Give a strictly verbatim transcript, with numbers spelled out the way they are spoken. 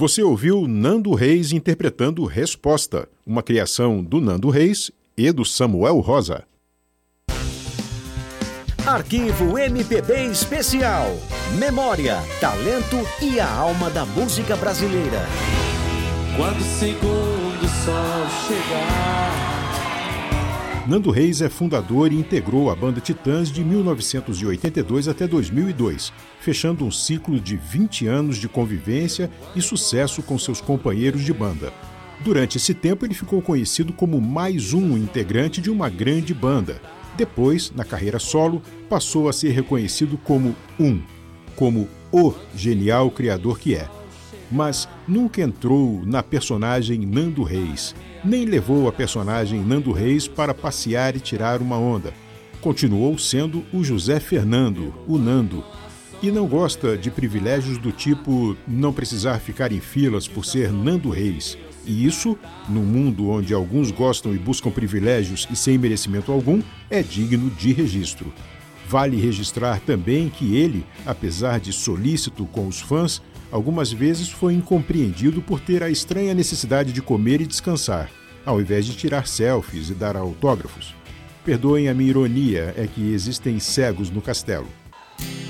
Você ouviu Nando Reis interpretando Resposta, uma criação do Nando Reis e do Samuel Rosa. Arquivo M P B Especial. Memória, talento e a alma da música brasileira. Quando o segundo sol chegar. Nando Reis é fundador e integrou a banda Titãs de mil novecentos e oitenta e dois até dois mil e dois, fechando um ciclo de vinte anos de convivência e sucesso com seus companheiros de banda. Durante esse tempo, ele ficou conhecido como mais um integrante de uma grande banda. Depois, na carreira solo, passou a ser reconhecido como um, como o genial criador que é. Mas nunca entrou na personagem Nando Reis, nem levou a personagem Nando Reis para passear e tirar uma onda. Continuou sendo o José Fernando, o Nando, e não gosta de privilégios do tipo não precisar ficar em filas por ser Nando Reis. E isso, num mundo onde alguns gostam e buscam privilégios e sem merecimento algum, é digno de registro. Vale registrar também que ele, apesar de solícito com os fãs, algumas vezes foi incompreendido por ter a estranha necessidade de comer e descansar, ao invés de tirar selfies e dar autógrafos. Perdoem a minha ironia, é que existem cegos no castelo.